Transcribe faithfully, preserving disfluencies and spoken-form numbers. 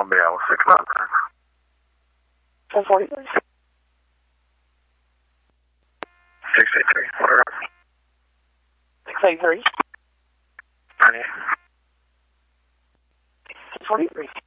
Columbia, six nine. ten forty-three. six eight three, order up. six eight three. ninety-eight. ten forty-three.